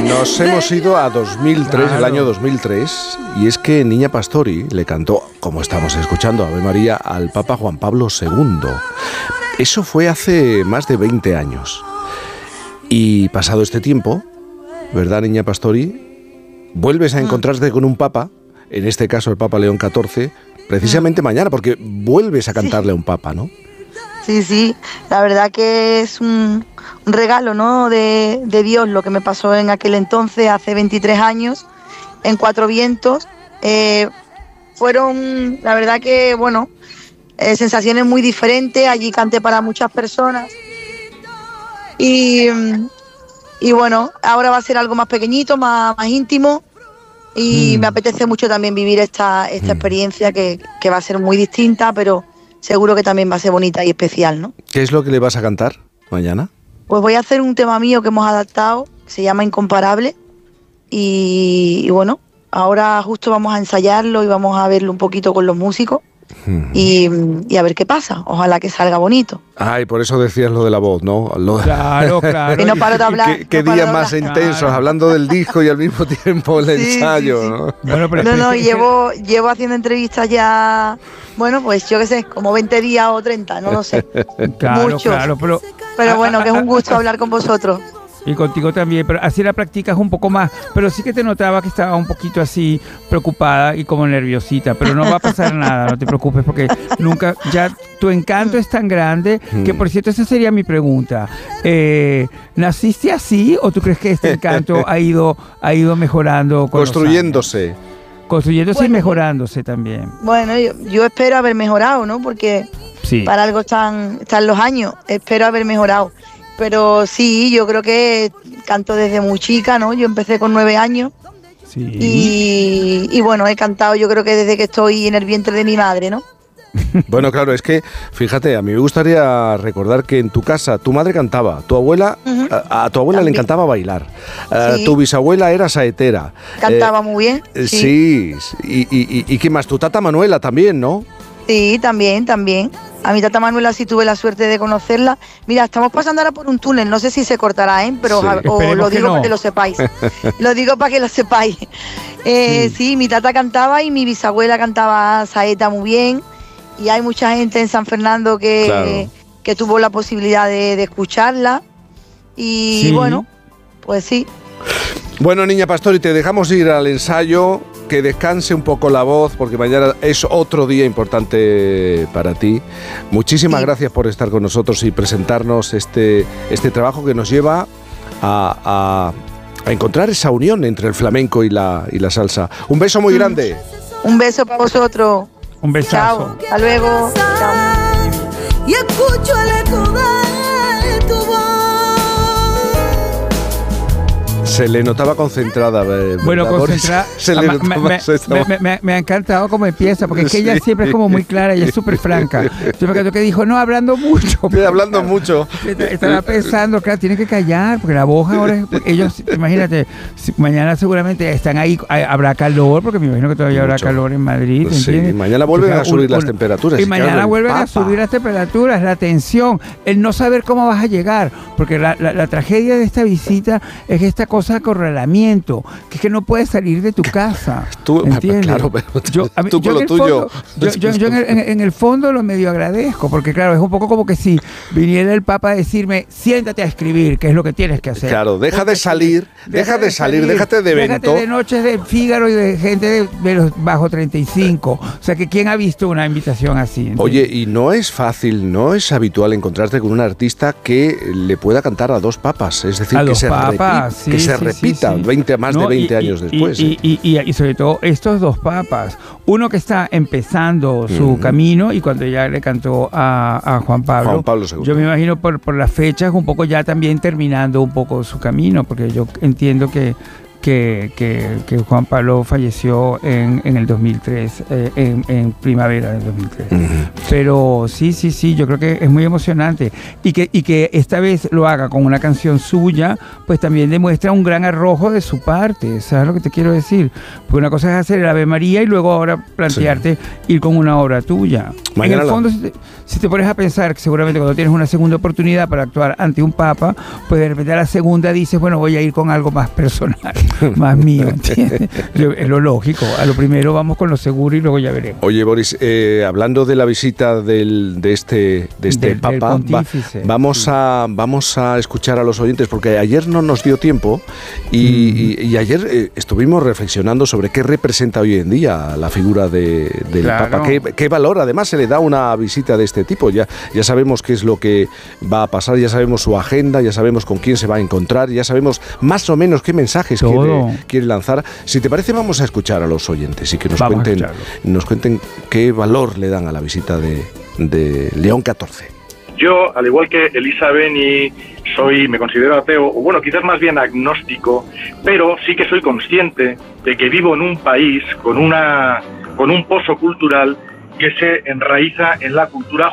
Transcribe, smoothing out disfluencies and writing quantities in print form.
Nos hemos ido a 2003, el año 2003, y es que Niña Pastori le cantó, como estamos escuchando, Ave María, al Papa Juan Pablo II. Eso fue hace más de 20 años. Y pasado este tiempo, ¿verdad, Niña Pastori? Vuelves a encontrarte con un papa, en este caso el Papa León XIV, precisamente mañana, porque vuelves a cantarle a un papa, ¿no? Sí, la verdad que es un regalo, ¿no?, de Dios lo que me pasó en aquel entonces, hace 23 años, en Cuatro Vientos. Fueron, la verdad que, bueno, sensaciones muy diferentes. Allí canté para muchas personas y bueno, ahora va a ser algo más pequeñito, más íntimo, y me apetece mucho también vivir esta experiencia que va a ser muy distinta, pero seguro que también va a ser bonita y especial, ¿no? ¿Qué es lo que le vas a cantar mañana? Pues voy a hacer un tema mío que hemos adaptado, que se llama Incomparable, y bueno, ahora justo vamos a ensayarlo y vamos a verlo un poquito con los músicos y a ver qué pasa. Ojalá que salga bonito. Ay, por eso decías lo de la voz, ¿no? Claro. Y no paro de hablar. Qué días más intensos, hablando del disco y al mismo tiempo el ensayo, sí. ¿No? Bueno, no, llevo haciendo entrevistas ya, bueno, pues yo qué sé, como 20 días o 30, no lo sé. Claro, pero bueno, que es un gusto hablar con vosotros. Y contigo también, pero así la practicas un poco más. Pero sí que te notaba que estaba un poquito así preocupada y como nerviosita, pero no va a pasar nada, no te preocupes, porque nunca, ya tu encanto es tan grande, que por cierto esa sería mi pregunta. ¿Naciste así o tú crees que este encanto ha ido mejorando? Construyéndose. Y mejorándose también. Bueno, yo espero haber mejorado, ¿no? Porque para algo están los años, espero haber mejorado. Pero sí, yo creo que canto desde muy chica, ¿no? Yo empecé con 9 años. Sí. Y bueno, he cantado yo creo que desde que estoy en el vientre de mi madre, ¿no? Bueno, claro, es que, fíjate, a mí me gustaría recordar que en tu casa tu madre cantaba, tu abuela, a tu abuela también le encantaba bailar, tu bisabuela era saetera. Cantaba muy bien. Sí, y ¿qué más? Tu tata Manuela también, ¿no? Sí, también. A mi tata Manuela sí tuve la suerte de conocerla. Mira, estamos pasando ahora por un túnel, no sé si se cortará, pero lo digo para que lo sepáis. Lo digo para que lo sepáis. Sí, mi tata cantaba y mi bisabuela cantaba saeta muy bien. Y hay mucha gente en San Fernando que tuvo la posibilidad de escucharla. Y bueno, pues sí. Bueno, Niña Pastori, te dejamos ir al ensayo, que descanse un poco la voz, porque mañana es otro día importante para ti. Muchísimas gracias por estar con nosotros y presentarnos este trabajo que nos lleva a encontrar esa unión entre el flamenco y la salsa. Un beso muy grande. Un beso para vosotros. Un besazo. Chao, hasta luego. Chao. Y escucho el eco de tu voz. Se le notaba concentrada. Bueno, concentrada. Me ha encantado cómo empieza, porque es que ella siempre es como muy clara y es súper franca. Yo me acuerdo que dijo, no, hablando mucho. Hablando mucho. Estaba pensando, claro, tiene que callar, porque la voz ahora, ellos, imagínate, mañana seguramente están ahí, habrá calor, porque me imagino que todavía habrá calor en Madrid. ¿Entiendes? Mañana vuelven a subir las temperaturas. Y mañana vuelven a subir las temperaturas, la tensión, el no saber cómo vas a llegar, porque la tragedia de esta visita es que esta cosa de acorralamiento, que es que no puedes salir de tu casa. Tú, ¿entiendes? Claro, pero tú con lo tuyo. Yo en el fondo lo medio agradezco, porque claro, es un poco como que si viniera el Papa a decirme, siéntate a escribir, que es lo que tienes que hacer. Claro, déjate de salir, déjate de evento. Déjate de noches de Fígaro y de gente de los bajo 35. O sea, que ¿quién ha visto una invitación así? ¿Entiendes? Oye, y no es fácil, no es habitual encontrarte con un artista que le pueda cantar a dos papas, es decir, que se repita más de 20 años después. Y sobre todo estos dos papas, uno que está empezando su camino y cuando ya le cantó a Juan Pablo II. Yo me imagino por las fechas un poco ya también terminando un poco su camino, porque yo entiendo que que Juan Pablo falleció en el 2003, en primavera del 2003. Pero sí, yo creo que es muy emocionante. Y que esta vez lo haga con una canción suya, pues también demuestra un gran arrojo de su parte. ¿Sabes lo que te quiero decir? Porque una cosa es hacer el Ave María y luego ahora plantearte ir con una obra tuya. Mañana en el fondo, si te pones a pensar que seguramente cuando tienes una segunda oportunidad para actuar ante un papa, pues de repente a la segunda dices, bueno, voy a ir con algo más personal, más mío, ¿entiendes? Es lo lógico. A lo primero vamos con lo seguro y luego ya veremos. Oye, Boris, hablando de la visita de este papa, vamos a escuchar a los oyentes, porque ayer no nos dio tiempo y ayer estuvimos reflexionando sobre qué representa hoy en día la figura del papa, qué valor además se le da una visita de este tipo. Ya sabemos qué es lo que va a pasar, ya sabemos su agenda, ya sabemos con quién se va a encontrar, ya sabemos más o menos qué mensajes quiere lanzar. Si te parece, vamos a escuchar a los oyentes y que nos cuenten qué valor le dan a la visita de León XIV. Yo, al igual que Elisa Beni, me considero ateo, o bueno, quizás más bien agnóstico, pero sí que soy consciente de que vivo en un país con un pozo cultural que se enraiza en la cultura